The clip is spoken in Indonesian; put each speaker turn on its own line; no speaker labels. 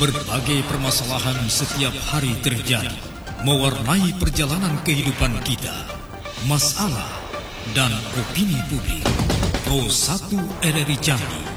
Berbagai permasalahan setiap hari terjadi, mewarnai perjalanan kehidupan kita. Masalah dan opini publik. Pro 1 RRI Jambi